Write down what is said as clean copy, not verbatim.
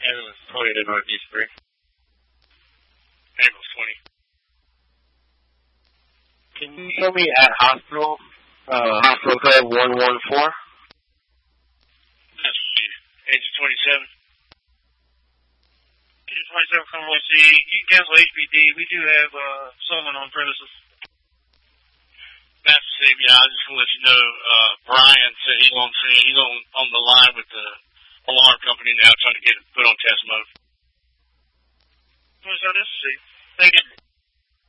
Ambulance 20 to Northeast 3. Ambulance 20. Can you show me at hospital code 114? Let's see. Agent 27. Agent 27, come on, see. You can cancel HPD. We do have someone on premises. Master Steve, yeah, I just want to let you know, Brian said he's on the line with the alarm company now trying to get it put on test mode. So this is Steve. Thank you.